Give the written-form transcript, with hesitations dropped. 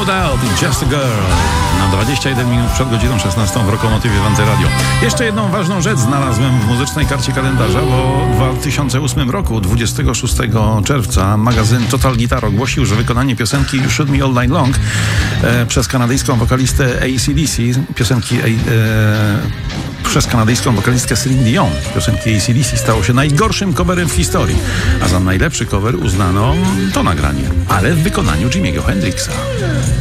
No Doubt i Just a Girl. Na 21 minut przed godziną 16 w Lokomotywie w Antyradio. Jeszcze jedną ważną rzecz znalazłem w muzycznej karcie kalendarza, bo w 2008 roku, 26 czerwca, magazyn Total Guitar ogłosił, że wykonanie piosenki Shoot Me All Night Long przez kanadyjską wokalistę AC/DC, przez kanadyjską wokalistkę Celine Dion, piosenki AC/DC, stało się najgorszym coverem w historii. A za najlepszy cover uznano to nagranie, ale w wykonaniu Jimiego Hendrixa.